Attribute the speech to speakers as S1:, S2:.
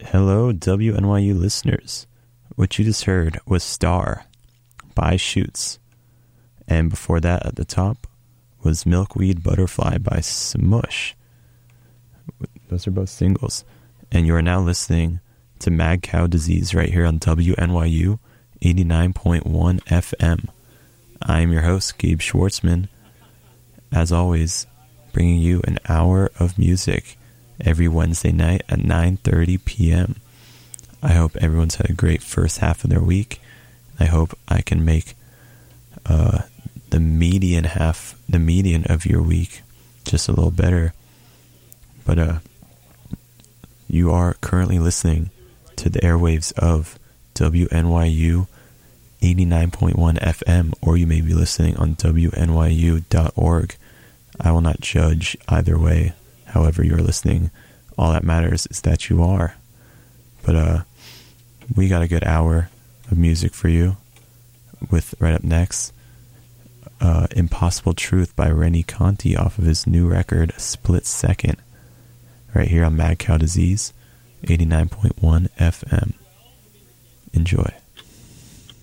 S1: Hello, WNYU listeners. What you just heard was Star by Shoots. And before that, at the top, was Milkweed Butterfly by Smush. Those are both singles. And you are now listening to Mad Cow Disease right here on WNYU 89.1 FM. I am your host, Gabe Schwartzman. As always, bringing you an hour of music every Wednesday night at 9:30 p.m. I hope everyone's had a great first half of their week. I hope I can make the median of your week just a little better. But you are currently listening to the airwaves of WNYU 89.1 FM, or you may be listening on WNYU.org. I will not judge either way. However you're listening, all that matters is that you are. But we got a good hour of music for you. With right up next, Impossible Truth by Rennie Conti off of his new record, Split Second. Right here on Mad Cow Disease, 89.1 FM. Enjoy.